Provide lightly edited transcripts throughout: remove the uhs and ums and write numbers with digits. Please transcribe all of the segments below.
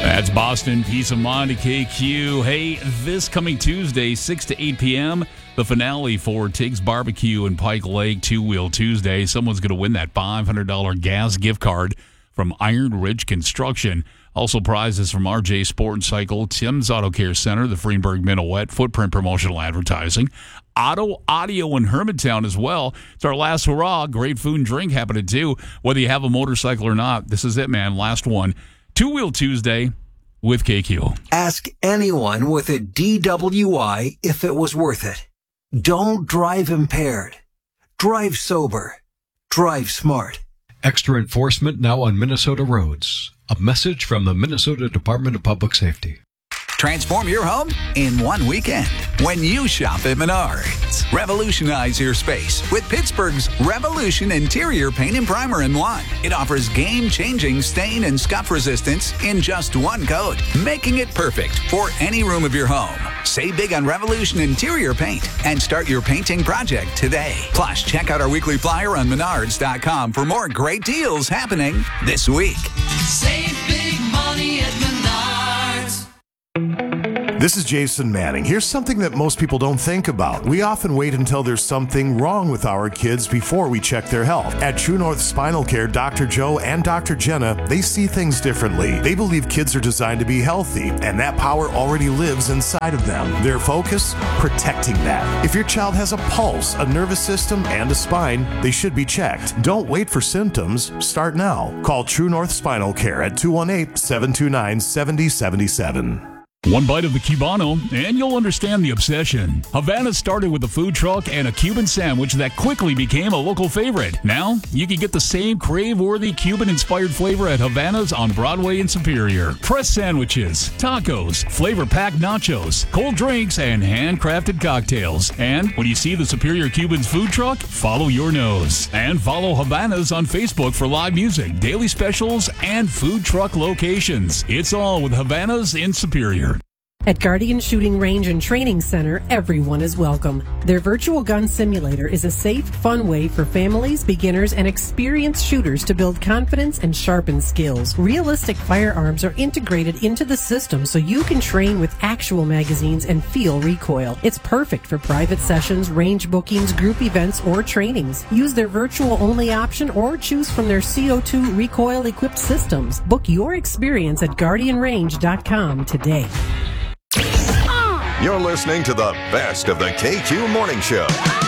That's Boston Peace of Mind at KQ. Hey, this coming Tuesday, 6 to 8 p.m., the finale for Tiggs Barbecue in Pike Lake, Two Wheel Tuesday. Someone's going to win that $500 gas gift card from Iron Ridge Construction. Also prizes from RJ Sport and Cycle, Tim's Auto Care Center, the Freenberg Minuet, Footprint Promotional Advertising, Auto Audio in Hermantown as well. It's our last hurrah. Great food and drink happening too. Whether you have a motorcycle or not, this is it, man. Last one. Two Wheel Tuesday with KQ. Ask anyone with a DWI if it was worth it. Don't drive impaired. Drive sober. Drive smart. Extra enforcement now on Minnesota roads. A message from the Minnesota Department of Public Safety. Transform your home in one weekend when you shop at Menards. Revolutionize your space with Pittsburgh's Revolution Interior Paint and Primer in one. It offers game-changing stain and scuff resistance in just one coat, making it perfect for any room of your home. Save big on Revolution Interior Paint and start your painting project today. Plus, check out our weekly flyer on Menards.com for more great deals happening this week. Save big money at Menards. This is Jason Manning. Here's something that most people don't think about. We often wait until there's something wrong with our kids before we check their health. At True North Spinal Care, Dr. Joe and Dr. Jenna, they see things differently. They believe kids are designed to be healthy, and that power already lives inside of them. Their focus? Protecting that. If your child has a pulse, a nervous system, and a spine, they should be checked. Don't wait for symptoms. Start now. Call True North Spinal Care at 218-729-7077. One bite of the Cubano, and you'll understand the obsession. Havana started with a food truck and a Cuban sandwich that quickly became a local favorite. Now, you can get the same crave-worthy Cuban-inspired flavor at Havana's on Broadway in Superior. Press sandwiches, tacos, flavor-packed nachos, cold drinks, and handcrafted cocktails. And when you see the Superior Cuban's food truck, follow your nose. And follow Havana's on Facebook for live music, daily specials, and food truck locations. It's all with Havana's in Superior. At Guardian Shooting Range and Training Center, everyone is welcome. Their virtual gun simulator is a safe, fun way for families, beginners, and experienced shooters to build confidence and sharpen skills. Realistic firearms are integrated into the system so you can train with actual magazines and feel recoil. It's perfect for private sessions, range bookings, group events, or trainings. Use their virtual-only option or choose from their CO2 recoil-equipped systems. Book your experience at GuardianRange.com today. You're listening to the best of the KQ Morning Show.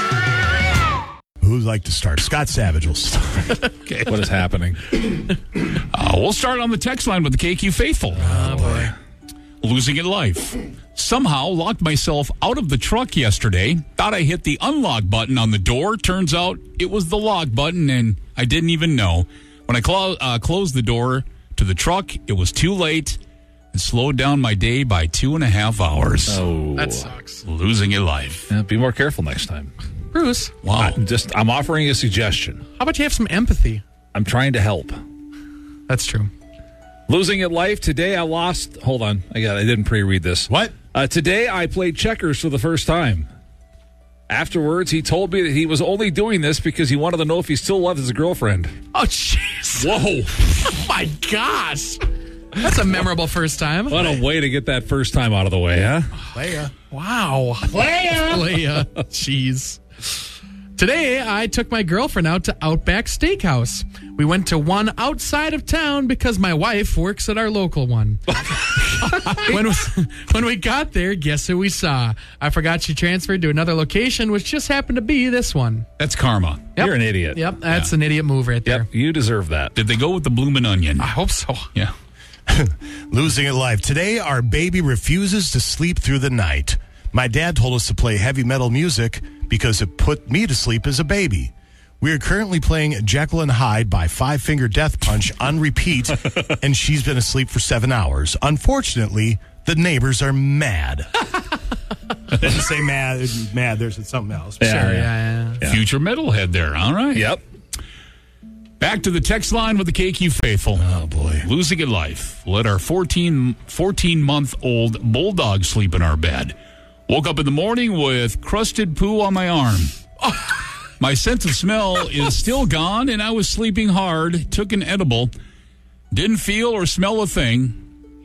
Who'd like to start? Scott Savage will start. Okay. What is happening? We'll start on the text line with the KQ Faithful. Oh, boy. Losing it life. Somehow locked myself out of the truck yesterday. Thought I hit the unlock button on the door. Turns out it was the lock button, and I didn't even know. When I closed the door to the truck, it was too late. Slowed down my day by 2.5 hours. Oh, that sucks. Losing your life. Yeah, be more careful next time. Bruce. Wow. I'm offering a suggestion. How about you have some empathy? I'm trying to help. That's true. Losing at life. Today I lost. Hold on. I didn't pre-read this. What? Today I played checkers for the first time. Afterwards, he told me that he was only doing this because he wanted to know if he still loved his girlfriend. Oh, jeez. Whoa. Oh, my gosh. That's a memorable first time. What a way to get that first time out of the way, huh? Leia. Wow. Leia. Jeez. Today, I took my girlfriend out to Outback Steakhouse. We went to one outside of town because my wife works at our local one. When we got there, guess who we saw? I forgot she transferred to another location, which just happened to be this one. That's karma. Yep. You're an idiot. Yep, that's an idiot move right there. Yep, you deserve that. Did they go with the bloomin' onion? I hope so. Yeah. Losing it life. Today, our baby refuses to sleep through the night. My dad told us to play heavy metal music because it put me to sleep as a baby. We are currently playing Jekyll and Hyde by Five Finger Death Punch on repeat, and she's been asleep for 7 hours. Unfortunately, the neighbors are mad. Didn't say mad. There's something else. Yeah. Future metalhead there. All right. Yep. Back to the text line with the KQ Faithful. Oh, boy. Losing it life. Let our 14-month-old bulldog sleep in our bed. Woke up in the morning with crusted poo on my arm. My sense of smell is still gone, and I was sleeping hard. Took an edible. Didn't feel or smell a thing.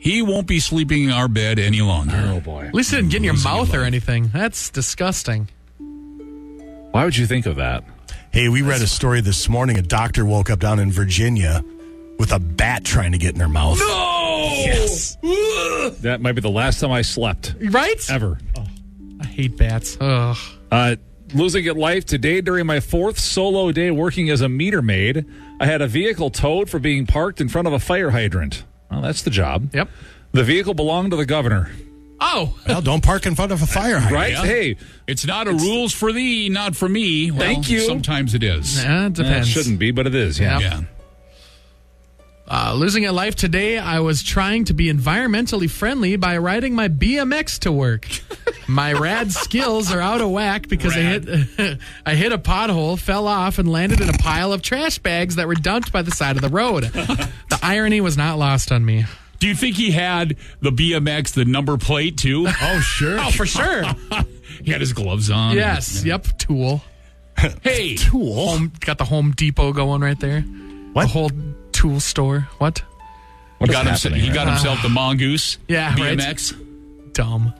He won't be sleeping in our bed any longer. Oh, boy. At least it didn't get in your Losing mouth your or life. anything. That's disgusting. Why would you think of that? Hey, we read a story this morning. A doctor woke up down in Virginia with a bat trying to get in her mouth. No! Yes. That might be the last time I slept. Right? Ever. I hate bats. Ugh. Losing at life today during my 4th solo day working as a meter maid. I had a vehicle towed for being parked in front of a fire hydrant. Well, that's the job. Yep. The vehicle belonged to the governor. Oh. Well, don't park in front of a fire hydrant. Right? Yeah. Hey, It's not a rules for thee, not for me. Well, Thank you. Sometimes it is. Yeah, it it depends. shouldn't be, but it is. Yeah. Yep. Yeah. Losing at life today, I was trying to be environmentally friendly by riding my BMX to work. My rad skills are out of whack because I hit a pothole, fell off, and landed in a pile of trash bags that were dumped by the side of the road. The irony was not lost on me. Do you think he had the BMX, the number plate, too? Oh, sure. Oh, for sure. He had his gloves on. Yes. Yep. Tool. Hey. Tool. Got the Home Depot going right there. What? The whole tool store. What? What is He happening got here? himself the Mongoose. Yeah, right. BMX. Dumb.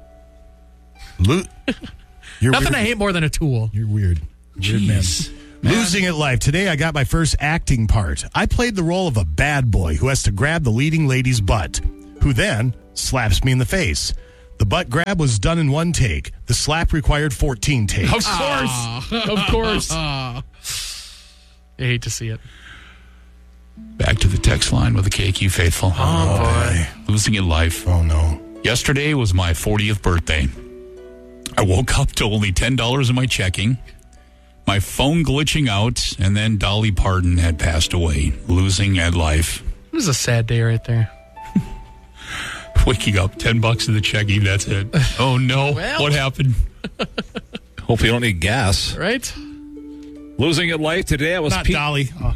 You're Nothing weird. I hate more than a tool. You're weird. Weird man. Jeez. Losing at life. Today I got my first acting part. I played the role of a bad boy who has to grab the leading lady's butt, who then slaps me in the face. The butt grab was done in 1 take. The slap required 14 takes. Of course. Of course. I hate to see it. Back to the text line with the KQ faithful. boy. Losing at life. Oh, no. Yesterday was my 40th birthday. I woke up to only $10 in my checking, my phone glitching out, and then Dolly Parton had passed away. Losing at life. This is a sad day right there. Waking up, $10 in the checking, that's it. Oh, no. Well. What happened? Hope you don't need gas. Right? Losing at life today, I was Not Dolly. Oh.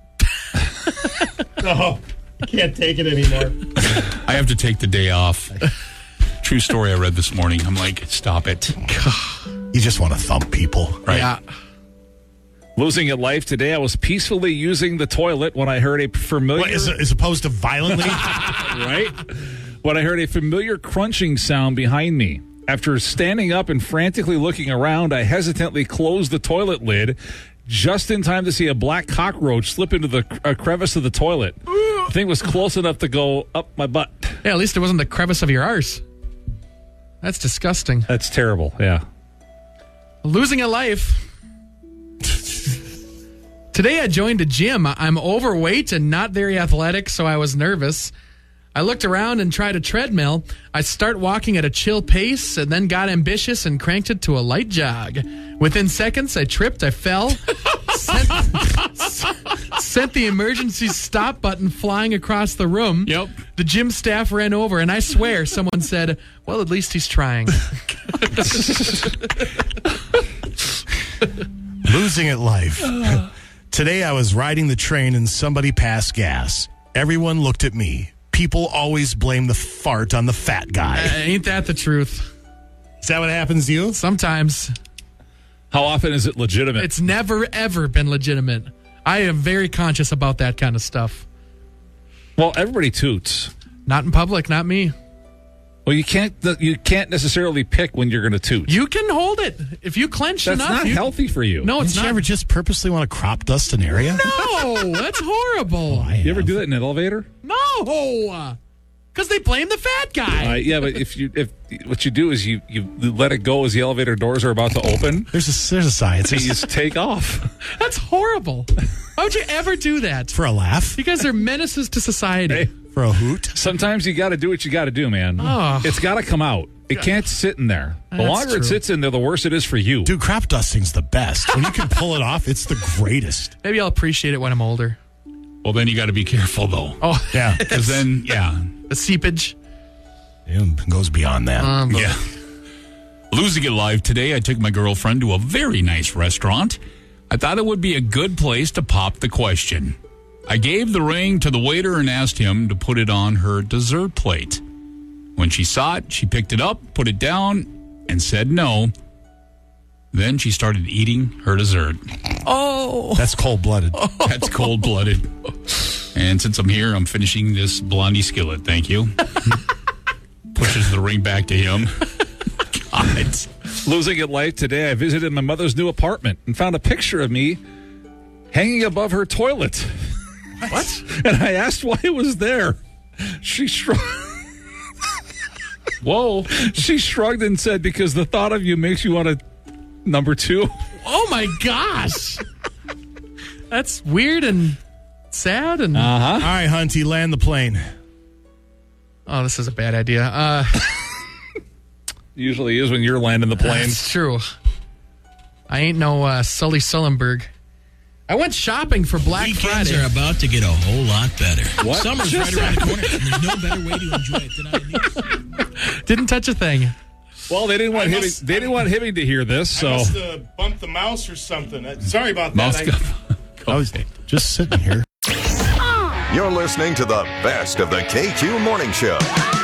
No, I can't take it anymore. I have to take the day off. True story I read this morning. I'm like, stop it. You just want to thump people. Right? Yeah. Losing at life today, I was peacefully using the toilet when I heard a familiar... What, as opposed to violently? right? When I heard a familiar crunching sound behind me. After standing up and frantically looking around, I hesitantly closed the toilet lid just in time to see a black cockroach slip into a crevice of the toilet. The thing was close enough to go up my butt. Yeah, at least it wasn't the crevice of your arse. That's disgusting. That's terrible, yeah. Losing at life. Today I joined a gym. I'm overweight and not very athletic, so I was nervous. I looked around and tried a treadmill. I start walking at a chill pace and then got ambitious and cranked it to a light jog. Within seconds, I tripped, I fell, sent the emergency stop button flying across the room. Yep. The gym staff ran over, and I swear someone said, well, at least he's trying. Losing at life. Today I was riding the train and somebody passed gas. Everyone looked at me. People always blame the fart on the fat guy. Ain't that the truth? Is that what happens to you? Sometimes. How often is it legitimate? It's never, ever been legitimate. I am very conscious about that kind of stuff. Well, everybody toots. Not in public, not me. Well, you can't necessarily pick when you're going to toot. You can hold it. If you clench That's enough. not healthy for you. No, it's Did you not. ever just purposely want to crop dust an area? No, that's horrible. You ever do that in an elevator? No. Because they blame the fat guy. Yeah, but if what you do is you let it go as the elevator doors are about to open. There's a science. And you just take off. That's horrible. Why would you ever do that? For a laugh? You guys are menaces to society. Hey, for a hoot? Sometimes you got to do what you got to do, man. Oh. It's got to come out. It can't sit in there. The That's longer true. it sits in there, the worse it is for you. Dude, crop dusting's the best. When you can pull it off, it's the greatest. Maybe I'll appreciate it when I'm older. Well, then you got to be careful, though. Oh, Yeah. Because then, yeah. the seepage. It goes beyond that. Yeah. Losing it live today, I took my girlfriend to a very nice restaurant. I thought it would be a good place to pop the question. I gave the ring to the waiter and asked him to put it on her dessert plate. When she saw it, she picked it up, put it down, and said no. Then she started eating her dessert. Oh. That's cold-blooded. That's cold-blooded. And since I'm here, I'm finishing this Blondie skillet. Thank you. Pushes the ring back to him. God. Losing at life today, I visited my mother's new apartment and found a picture of me hanging above her toilet. What? And I asked why it was there. She shrugged. Whoa. She shrugged and said, because the thought of you makes you want to number 2. Oh, my gosh. That's weird and sad. And All right, Hunty, land the plane. Oh, this is a bad idea. Usually is when you're landing the plane. That's true. I ain't no Sully Sullenberg. I went shopping for Black Weekends Friday. are about to get a whole lot better. What? Summer's right around the corner, and there's no better way to enjoy it than on these. Didn't touch a thing. Well, they didn't want Hibbing to hear this, so. I must have bumped the mouse or something. Sorry about Mouse that. I was just sitting here. You're listening to the best of the KQ Morning Show.